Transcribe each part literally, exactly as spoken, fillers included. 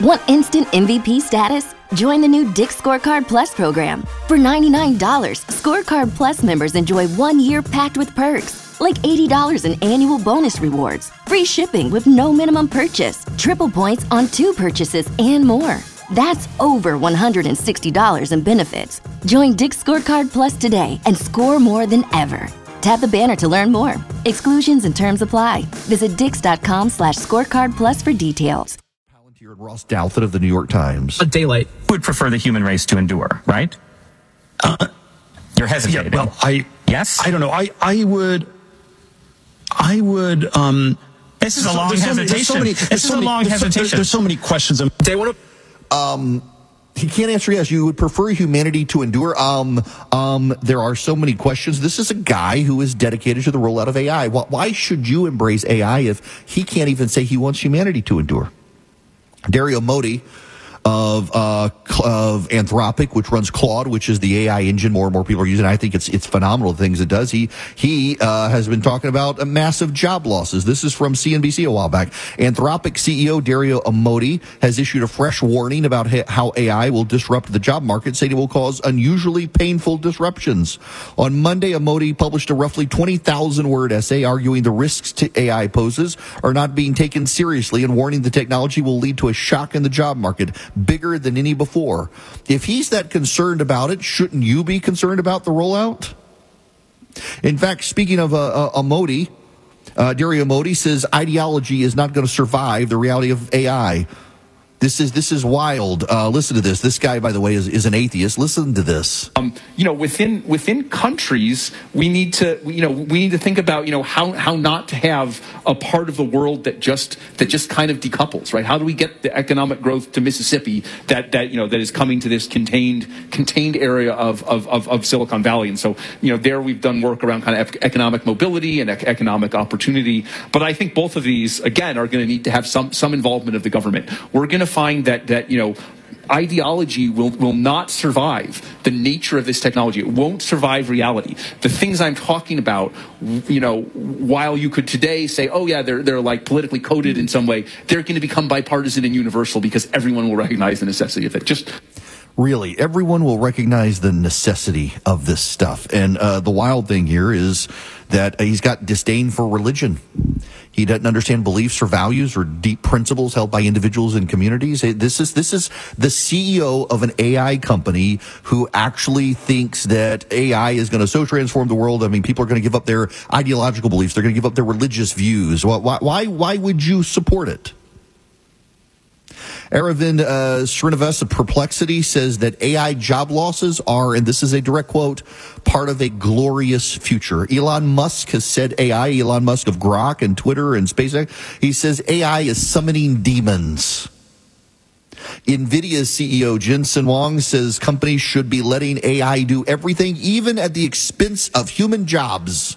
Want instant M V P status? Join the new Dick's Scorecard Plus program. For ninety-nine dollars, Scorecard Plus members enjoy one year packed with perks, like eighty dollars in annual bonus rewards, free shipping with no minimum purchase, triple points on two purchases, and more. That's over one hundred sixty dollars in benefits. Join Dick's Scorecard Plus today and score more than ever. Tap the banner to learn more. Exclusions and terms apply. Visit dix.com slash scorecard plus for details. Palantir and Ross Douthat of the New York Times. A daylight would prefer the human race to endure, right? Uh, You're hesitating. Yeah, well, I yes. I don't know. I I would. I would. Um, this is a long hesitation. This is a long hesitation. There's so many questions. They want to. Um. He can't answer yes. You would prefer humanity to endure. Um, um, there are so many questions. This is a guy who is dedicated to the rollout of A I. Why should you embrace A I if he can't even say he wants humanity to endure? Dario Modi of uh, of Anthropic, which runs Claude, which is the A I engine more and more people are using. I think it's it's phenomenal the things it does. He he uh, has been talking about uh, massive job losses. This is from C N B C a while back. Anthropic C E O Dario Amodi has issued a fresh warning about ha- how A I will disrupt the job market, saying it will cause unusually painful disruptions. On Monday, Amodi published a roughly twenty thousand word essay arguing the risks to A I poses are not being taken seriously and warning the technology will lead to a shock in the job market, bigger than any before. If he's that concerned about it, shouldn't you be concerned about the rollout? In fact, speaking of uh, uh, Amodi, uh, Dario Amodi says ideology is not going to survive the reality of A I. This is this is wild. Uh, listen to this. This guy, by the way, is, is an atheist. Listen to this. Um, you know, within within countries, we need to you know we need to think about you know how how not to have a part of the world that just that just kind of decouples, right? How do we get the economic growth to Mississippi that that you know that is coming to this contained contained area of of of, of Silicon Valley? And so you know there we've done work around kind of economic mobility and ec- economic opportunity. But I think both of these again are going to need to have some some involvement of the government. We're going to find that that you know ideology will will not survive the nature of this technology. It won't survive reality. The things I'm talking about, you know, while you could today say, oh yeah, they're they're like politically coded in some way, they're going to become bipartisan and universal because everyone will recognize the necessity of it. Just Really, everyone will recognize the necessity of this stuff. And uh, the wild thing here is that he's got disdain for religion. He doesn't understand beliefs or values or deep principles held by individuals and communities. This is this is the C E O of an A I company who actually thinks that A I is going to so transform the world. I mean, people are going to give up their ideological beliefs. They're going to give up their religious views. Why, why, why would you support it? Aravind uh, Srinivas of Perplexity says that A I job losses are, and this is a direct quote, part of a glorious future. Elon Musk has said A I, Elon Musk of Grok and Twitter and SpaceX, he says A I is summoning demons. NVIDIA's C E O Jensen Huang says companies should be letting A I do everything, even at the expense of human jobs.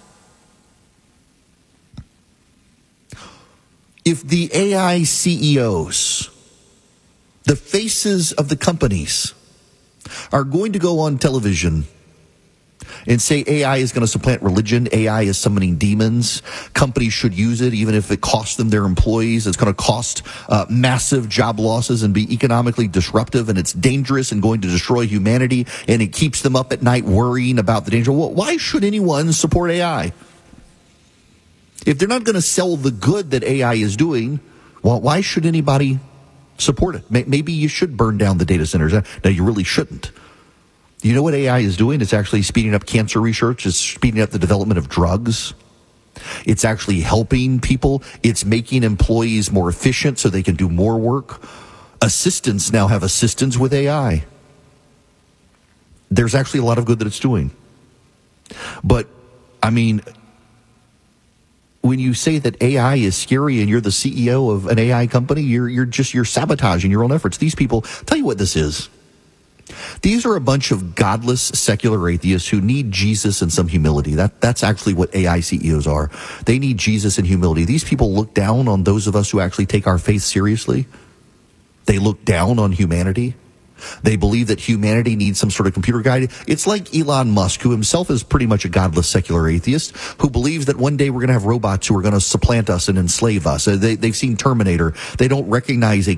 If the A I C E Os, the faces of the companies, are going to go on television and say A I is going to supplant religion, A I is summoning demons, companies should use it even if it costs them their employees, it's going to cost uh, massive job losses and be economically disruptive, and it's dangerous and going to destroy humanity, and it keeps them up at night worrying about the danger. Well, why should anyone support A I? If they're not going to sell the good that A I is doing, well, why should anybody support it? Maybe you should burn down the data centers. No, you really shouldn't. You know what A I is doing? It's actually speeding up cancer research. It's speeding up the development of drugs. It's actually helping people. It's making employees more efficient so they can do more work. Assistants now have assistants with A I. There's actually a lot of good that it's doing. But, I mean, when you say that A I is scary and you're the C E O of an A I company, you're you're just you're sabotaging your own efforts. These people, tell you what this is. These are a bunch of godless secular atheists who need Jesus and some humility. That that's actually what A I C E Os are. They need Jesus and humility. These people look down on those of us who actually take our faith seriously. They look down on humanity. They believe that humanity needs some sort of computer guide. It's like Elon Musk, who himself is pretty much a godless secular atheist, who believes that one day we're going to have robots who are going to supplant us and enslave us. They, they've seen Terminator. They don't recognize a